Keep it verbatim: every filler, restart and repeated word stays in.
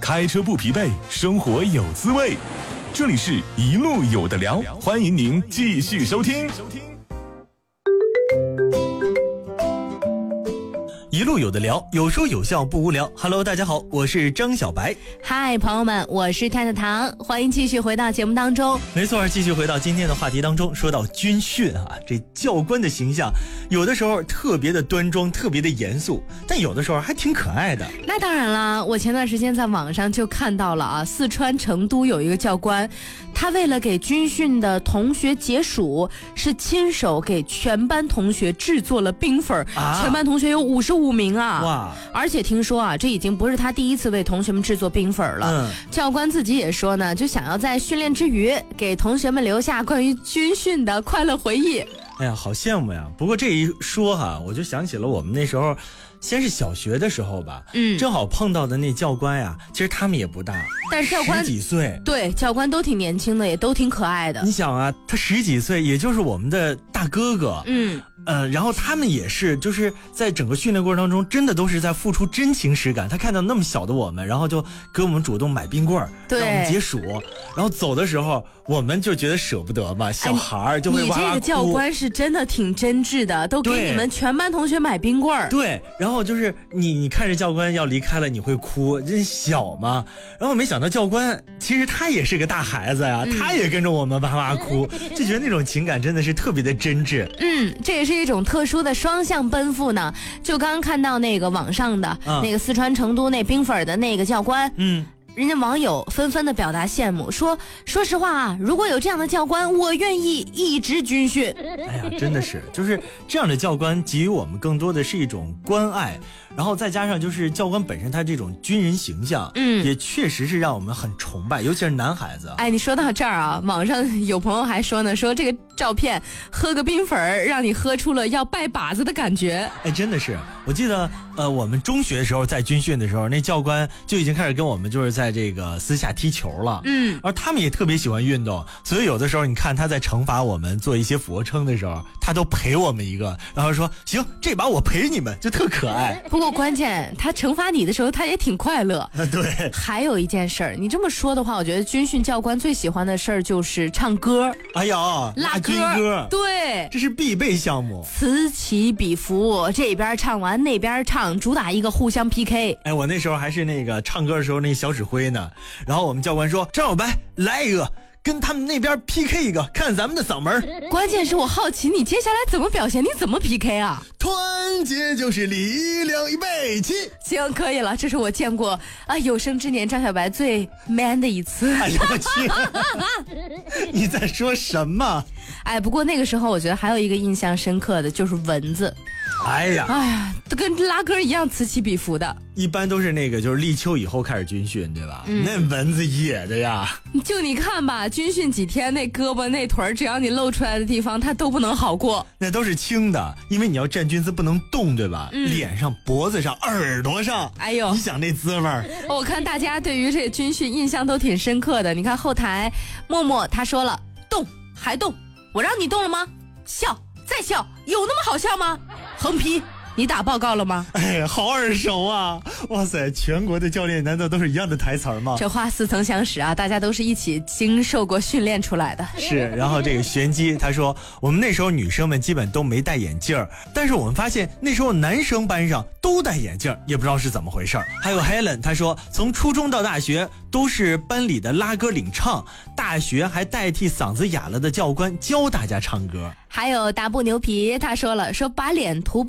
开车不疲惫，生活有滋味。这里是一路有的聊，欢迎您继续收听。 一路有的聊，有说有笑不无聊。Hello， 大家好，我是张小白。 嗨，朋友们，我是太太糖，欢迎继续回到节目当中。 没错，继续回到今天的话题当中，说到军训啊，这教官的形象，有的时候特别的端庄，特别的严肃，但有的时候还挺可爱的。 那当然啦，我前段时间在网上就看到了啊，四川成都有一个教官，他为了给军训的同学解暑，是亲手给全班同学制作了冰粉、啊、全班同学有五十五名啊！哇！而且听说啊，这已经不是他第一次为同学们制作冰粉了。嗯，教官自己也说呢，就想要在训练之余，给同学们留下关于军训的快乐回忆。 哎呀，好羡慕呀！不过这一说哈，我就想起了我们那时候，先是小学的时候吧，嗯，正好碰到的那教官呀，其实他们也不大， 但是教官十几岁， 对，教官都挺年轻的，也都挺可爱的。 你想啊，他十几岁，也就是我们的大哥哥，嗯。呃，然后他们也是，就是在整个训练过程当中，真的都是在付出真情实感。他看到那么小的我们，然后就给我们主动买冰棍儿，让我们解暑。然后走的时候，我们就觉得舍不得嘛，小孩儿就会哇哇哭。 你这个教官是真的挺真挚的，都给你们全班同学买冰棍儿。 对，然后就是你，你看着教官要离开了，你会哭，真小嘛。然后没想到教官其实他也是个大孩子呀，嗯、他也跟着我们哇哇哭，就觉得那种情感真的是特别的真挚。 嗯，这也是一种特殊的双向奔赴呢。就刚刚看到那个网上的、啊、那个四川成都那冰粉的那个教官，嗯，人家网友纷纷的表达羡慕，说说实话啊，如果有这样的教官，我愿意一直军训。 哎呀，真的是，就是这样的教官给予我们更多的是一种关爱，然后再加上就是教官本身他这种军人形象，嗯，也确实是让我们很崇拜，尤其是男孩子。 哎，你说到这儿啊，网上有朋友还说呢，说这个照片喝个冰粉让你喝出了要拜把子的感觉。 哎，真的是，我记得呃，我们中学的时候在军训的时候，那教官就已经开始跟我们就是在这个私下踢球了，嗯，而他们也特别喜欢运动，所以有的时候你看他在惩罚我们做一些俯卧撑的时候，他都陪我们一个，然后说行，这把我陪你们，就特可爱。 不过关键他惩罚你的时候，他也挺快乐。 对。 还有一件事儿，你这么说的话，我觉得军训教官最喜欢的事儿就是唱歌。 哎呀， 拉军歌， 对， 这是必备项目， 此起彼伏，这边唱完那边唱，主打一个互相 P K。 哎，我那时候还是那个唱歌的时候那小指挥呢，然后我们教官说张小白来一个，跟他们那边 P K 一个，看咱们的嗓门。 关键是我好奇你接下来怎么表现，你怎么 P K 啊？ 团结就是力量，预备起。 行，可以了，这是我见过啊有生之年张小白最 man 的一次。 哎呦我去，你在说什么？ 哎，不过那个时候我觉得还有一个印象深刻的就是蚊子。 哎呀， 哎呀，都跟拉歌一样此起彼伏的。 一般都是那个就是立秋以后开始军训，对吧？嗯、那蚊子野的呀。 就你看吧，军训几天，那胳膊那腿只要你露出来的地方，它都不能好过。 那都是轻的，因为你要站军姿不能动，对吧？嗯、脸上、脖子上、耳朵上， 哎呦， 你想那滋味儿。 我看大家对于这个军训印象都挺深刻的。你看后台默默他说了，动还动，我让你动了吗？笑再笑，有那么好笑吗？横批，你打报告了吗？ 哎，好耳熟啊！哇塞，全国的教练难道都是一样的台词吗？ 这话似曾相识啊，大家都是一起经受过训练出来的。 是，然后这个玄机他说，我们那时候女生们基本都没戴眼镜，但是我们发现那时候男生班上都戴眼镜，也不知道是怎么回事。还有 Helen 他说，从初中到大学都是班里的拉歌领唱，大学还代替嗓子哑了的教官教大家唱歌。 还有大步牛皮他说了，说把脸涂